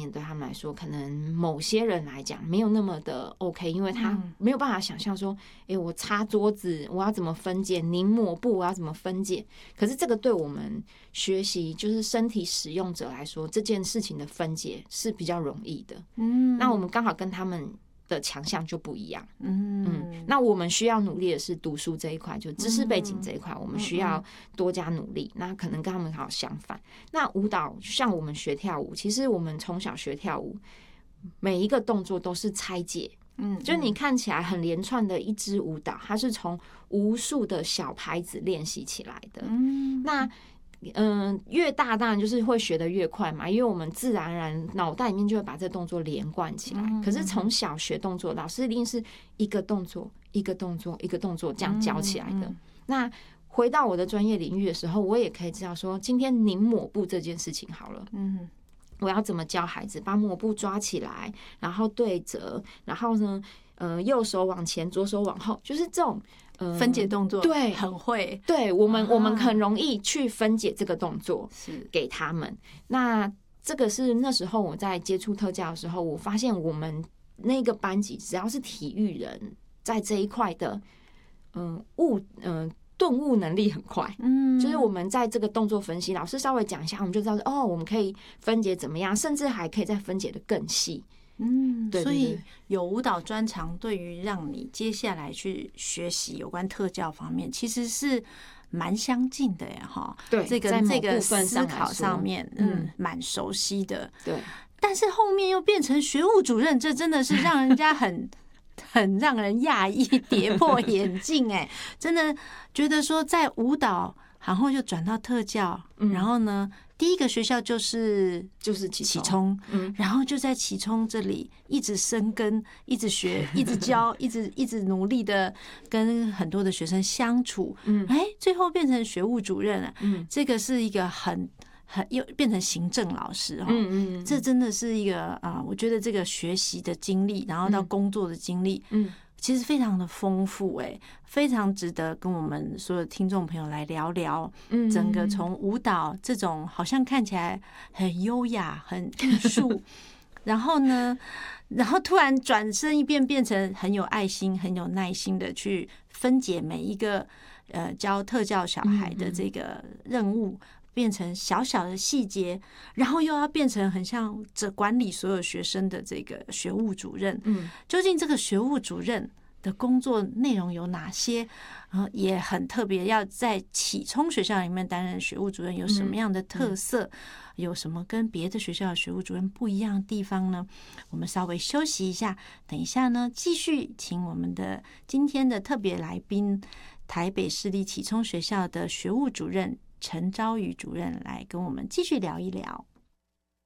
面对他们来说，可能某些人来讲没有那么的 OK， 因为他没有办法想象说，我擦桌子我要怎么分解，拧抹布我要怎么分解。可是这个对我们学习就是身体使用者来说，这件事情的分解是比较容易的。那我们刚好跟他们的强项就不一样。那我们需要努力的是读书这一块，就知识背景这一块，我们需要多加努力。那可能跟他们好相反。那舞蹈像我们学跳舞，其实我们从小学跳舞，每一个动作都是拆解。就你看起来很连串的一支舞蹈，它是从无数的小拍子练习起来的。那越大当然就是会学得越快嘛，因为我们自然而然脑袋里面就会把这动作连贯起来。可是从小学动作，老师一定是一个动作一个动作一个动作这样教起来的。那回到我的专业领域的时候，我也可以知道说，今天拧抹布这件事情好了，我要怎么教孩子把抹布抓起来，然后对折，然后呢，右手往前，左手往后，就是这种。 分解动作， 对， 很会。 对我们很容易去分解这个动作，是给他们。那这个是那时候我在接触特教的时候，我发现我们那个班级只要是体育人，在这一块的顿悟能力很快。就是我们在这个动作分析，老师稍微讲一下，我们就知道哦，我们可以分解怎么样，甚至还可以再分解的更细。对， 所以有舞蹈专长，对于让你接下来去学习有关特教方面，其实是蛮相近的呀，哈。 对， 这个思考上面，蛮熟悉的。 对， 但是后面又变成学务主任，这真的是让人家很让人讶异、跌破眼镜哎，真的觉得说在舞蹈，然后就转到特教，然后呢？第一个学校就是启聪，然后就在启聪这里一直生根，一直学，一直教，一直努力的跟很多的学生相处，最后变成学务主任了，这个是一个很又变成行政老师哦，这真的是一个我觉得这个学习的经历，然后到工作的经历，其实非常的丰富，非常值得跟我们所有听众朋友来聊聊。整个从舞蹈这种好像看起来很优雅、很艺术，然后突然转身一变成很有爱心、很有耐心的去分解每一个教特教小孩的这个任务。变成小小的细节，然后又要变成很像管理所有学生的这个学务主任。究竟这个学务主任的工作内容有哪些？也很特别，要在启聪学校里面担任学务主任有什么样的特色？有什么跟别的学校的学务主任不一样的地方呢？我们稍微休息一下，等一下呢，继续请我们的今天的特别来宾，台北市立启聪学校的学务主任陈昭瑜主任来跟我们继续聊一聊。